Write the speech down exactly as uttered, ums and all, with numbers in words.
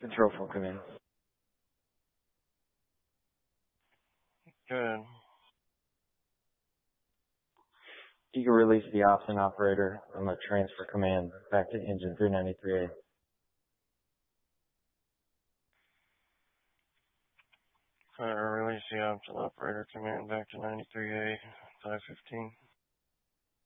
Control four command. Good. You can release the option operator from a transfer command back to engine three ninety-three A. Uh, release the option operator command back to ninety-three A, five fifteen.